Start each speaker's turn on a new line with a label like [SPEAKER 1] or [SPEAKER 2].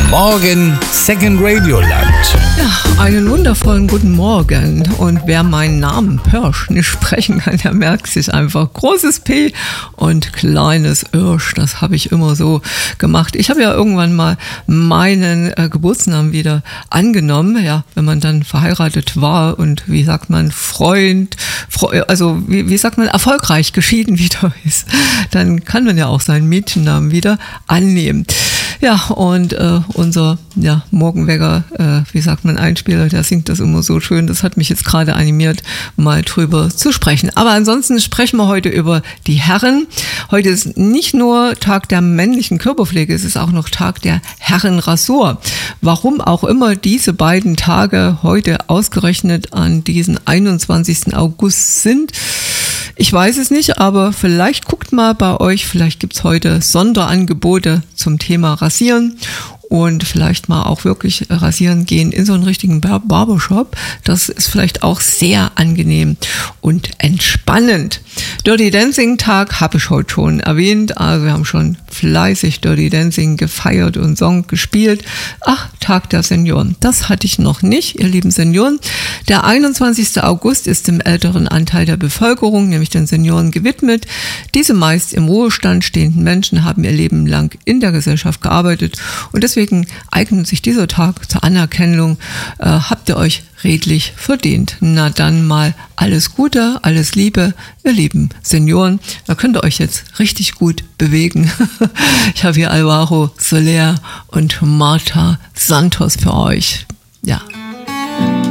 [SPEAKER 1] Morgen Second Radio Land.
[SPEAKER 2] Ja, einen wundervollen guten Morgen. Und wer meinen Namen Pirsch nicht sprechen kann, der merkt sich einfach großes P und kleines Irsch. Das habe ich immer so gemacht. Ich habe ja irgendwann mal meinen Geburtsnamen wieder angenommen. Ja, wenn man dann verheiratet war und wie sagt man, also wie sagt man, erfolgreich geschieden wieder ist, dann kann man ja auch seinen Mädchennamen wieder annehmen. Ja, und unser Morgenwecker, wie sagt man, Einspieler, der singt das immer so schön. Das hat mich jetzt gerade animiert, mal drüber zu sprechen. Aber ansonsten sprechen wir heute über die Herren. Heute ist nicht nur Tag der männlichen Körperpflege, es ist auch noch Tag der Herrenrasur. Warum auch immer diese beiden Tage heute ausgerechnet an diesen 21. August sind, ich weiß es nicht, aber vielleicht guckt mal bei euch, vielleicht gibt's heute Sonderangebote zum Thema Rasieren und vielleicht mal auch wirklich rasieren gehen in so einen richtigen Barbershop. Das ist vielleicht auch sehr angenehm und entspannend. Dirty Dancing Tag habe ich heute schon erwähnt. Also wir haben schon fleißig Dirty Dancing gefeiert und Song gespielt. Ach, Tag der Senioren. Das hatte ich noch nicht, ihr lieben Senioren. Der 21. August ist dem älteren Anteil der Bevölkerung, nämlich den Senioren, gewidmet. Diese meist im Ruhestand stehenden Menschen haben ihr Leben lang in der Gesellschaft gearbeitet und deswegen eignet sich dieser Tag zur Anerkennung. Habt ihr euch redlich verdient. Na dann mal alles Gute, alles Liebe, ihr lieben Senioren. Da könnt ihr euch jetzt richtig gut bewegen. Ich habe hier Alvaro Soler und Marta Santos für euch. Ja.